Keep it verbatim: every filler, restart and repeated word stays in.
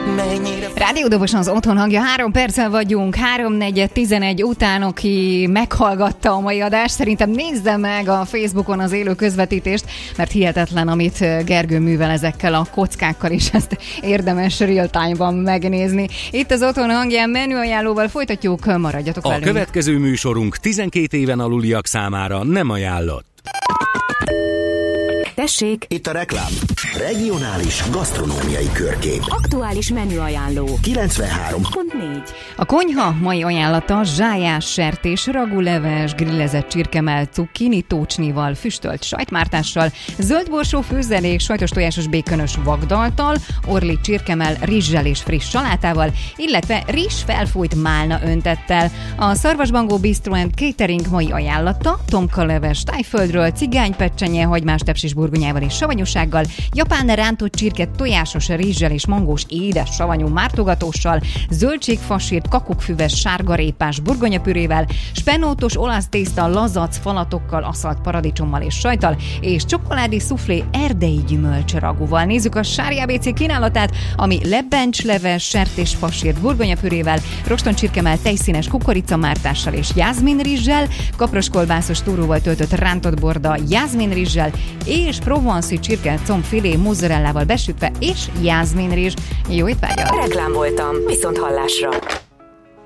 Rádiódobosan az otthon hangja, három perccel vagyunk, háromnegyed tizenegy után, aki meghallgatta a mai adást, szerintem nézze meg a Facebookon az élő közvetítést, mert hihetetlen, amit Gergő művel ezekkel a kockákkal, és ezt érdemes real time-ban megnézni. Itt az otthon hangján menüajánlóval folytatjuk, maradjatok a velünk. A következő műsorunk tizenkét éven aluliak számára nem ajánlott. Tessék! Itt a reklám. Regionális gasztronómiai körkép. Aktuális menüajánló. kilencvenhárom pont négy. A konyha mai ajánlata zsájás sertés, raguleves, grillezett csirkemell, cukkini tócsnival, füstölt sajtmártással, zöldborsó főzelék, sajtos tojásos békönös vagdalttal, orli csirkemell, rizssel és friss salátával, illetve rizs felfújt málna öntettel. A Szarvasbangó Bistro and Catering mai ajánlata tomkaleves tájföldről, cigánypecsenye, hagymás tepsis burgonyával és savanyúsággal, japán rántott csirke tojásos rizssel és mangós édes savanyú mártogatóssal, zöldségfasírt kakukkfüves sárgarépás burgonyapürével, spenótos olasz tészta lazac falatokkal, aszalt paradicsommal és sajttal, és csokoládi szuflé erdei gyümölcsragúval. Nézzük a Sári á bé cé kínálatát, ami lebencsleves sertésfasírt burgonyapürével, rostoncsirkemell tejszínes kukoricamártással és jászminrizssel, kaproskolbászos túróval töltött rántott borda jászminrizssel, és provanci csirke combfilé mozzarellával besütve és jászminrizs. Jó étvágyat! Reklám voltam, viszont hallásra.